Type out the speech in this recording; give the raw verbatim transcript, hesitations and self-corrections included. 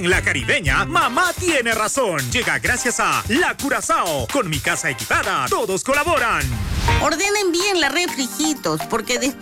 En La Caribeña, mamá tiene razón. Llega gracias a La Curazao. Con mi casa equipada, todos colaboran. Ordenen bien la refri, hijitos, porque después